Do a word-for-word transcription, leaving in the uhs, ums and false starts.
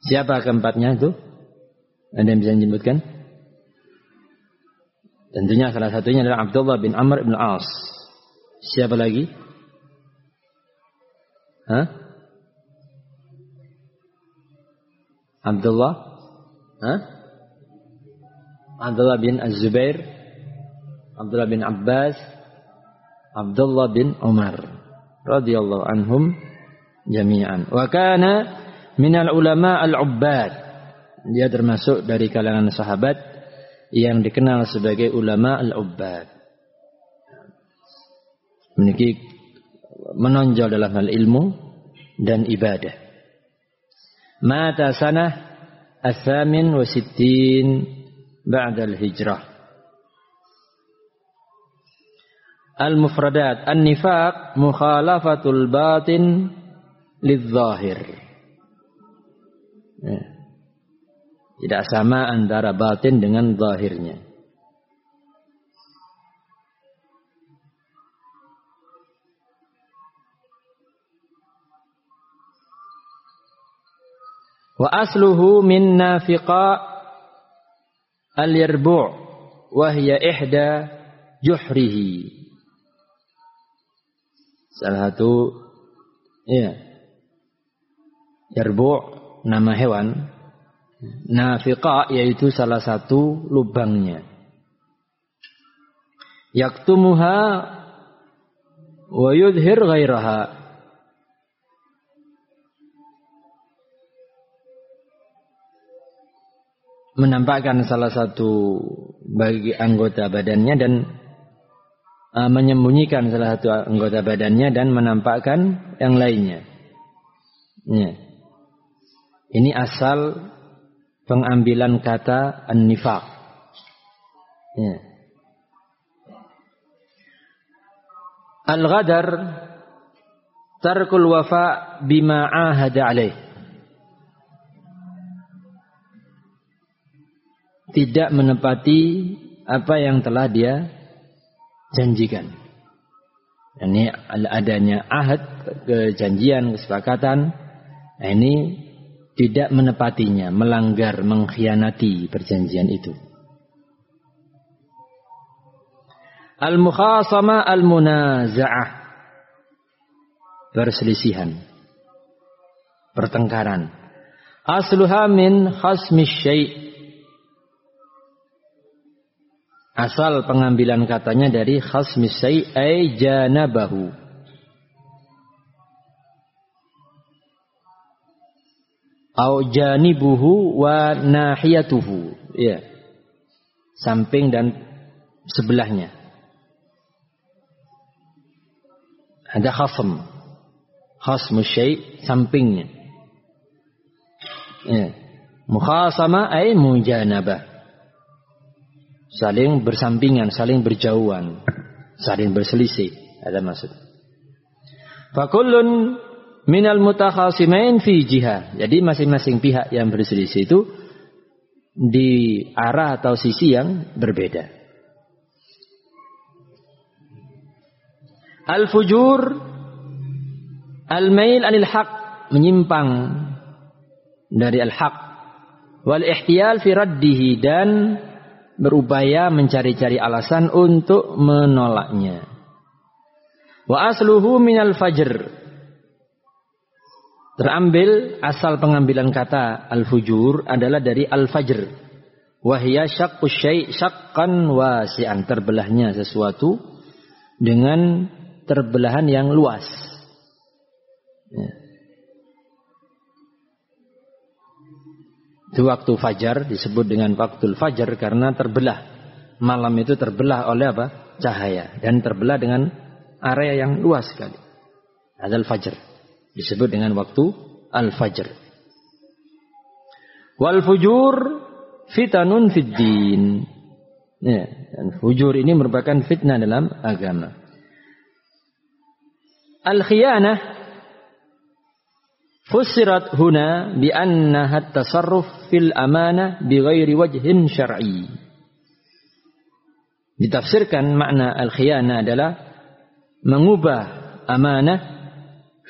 Siapa keempatnya itu? Ada yang bisa menyebutkan? Tentunya salah satunya adalah Abdullah bin Amr bin As. Siapa lagi? Hah? Abdullah? Hah? Abdullah bin Az-Zubair, Abdullah bin Abbas, Abdullah bin Umar radhiyallahu anhum jami'an. Wa kana minal ulama al-ubbad. Dia termasuk dari kalangan sahabat yang dikenal sebagai ulama al-ubbad. Memiliki menonjol dalam hal ilmu dan ibadah. Mata sanah as-samin wa sittin ba'da al-hijrah. Al-mufradat an-nifaq mukhalafatul batin lidh-dhahir. Ya. Tidak sama antara batin dengan zahirnya. Wa asluhu min nafiqa al-yarbu' wa hiya ihda juhrihi. Salah satu ya. Yarbu' nama hewan. Nafiqa yaitu salah satu lubangnya. Yaktumuha wa yudhir ghairaha. Menampakkan salah satu bagi anggota badannya dan uh, menyembunyikan salah satu anggota badannya dan menampakkan yang lainnya. Ya. Ini asal pengambilan kata an-nifaq. Ya. Al-ghadar tarkul wafa bima ahada alaih. Tidak menepati apa yang telah dia janjikan. Ini adanya ahad, kejanjian, kesepakatan. Nah, ini tidak menepatinya, melanggar, mengkhianati perjanjian itu. Al-mukhasama al-munaza'ah. Perselisihan. Pertengkaran. Asluha min khasmi syai'. Asal pengambilan katanya dari khasmi syai' ay janabahu. Au janibuhu wa nahiyatuhu. Ya. Samping dan sebelahnya. Ada khasm. Khasmu syai' sampingnya. Ya. Mukhasama ay mujanabah. Saling bersampingan, saling berjauhan, saling berselisih. Ada maksud. Fakullun minal mutakhasimain fi jihah. Jadi masing-masing pihak yang berselisih itu di arah atau sisi yang berbeda. Al-fujur al-mail anil haq, menyimpang dari al-haq, wal ihtiyal fi raddihi, dan berupaya mencari-cari alasan untuk menolaknya. Wa asluhu minal fajr. Terambil asal pengambilan kata al-fujur adalah dari al-fajr. Wa hiya syaqqus syai' syaqqan wasi'an, terbelahnya sesuatu dengan terbelahan yang luas. Ya. Itu waktu fajar disebut dengan waktu fajar karena terbelah. Malam itu terbelah oleh apa? Cahaya. Dan terbelah dengan area yang luas sekali. Ada al-fajr. Disebut dengan waktu al-fajr. Wal fujur fitanun fid din. Ya, dan fujur ini merupakan fitnah dalam agama. Al-khiyanah fussirat huna bi annaha at-tasarruf fil amanah bi ghairi wajhin syar'i. Ditafsirkan makna al-khiyanah adalah mengubah amanah